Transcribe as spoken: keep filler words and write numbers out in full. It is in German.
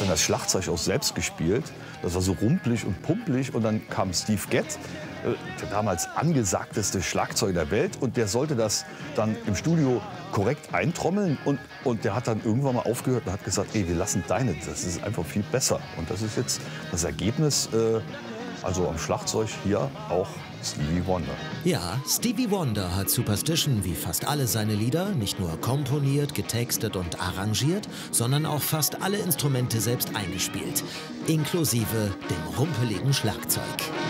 hat dann das Schlagzeug auch selbst gespielt. Das war so rumpelig und pumpelig. Und dann kam Steve Gadd, der damals angesagteste Schlagzeuger der Welt. Und der sollte das dann im Studio korrekt eintrommeln. Und, und der hat dann irgendwann mal aufgehört und hat gesagt, ey, wir lassen deine, das ist einfach viel besser. Und das ist jetzt das Ergebnis, äh, also am Schlagzeug hier auch Stevie Wonder. Ja, Stevie Wonder hat Superstition wie fast alle seine Lieder nicht nur komponiert, getextet und arrangiert, sondern auch fast alle Instrumente selbst eingespielt, inklusive dem rumpeligen Schlagzeug.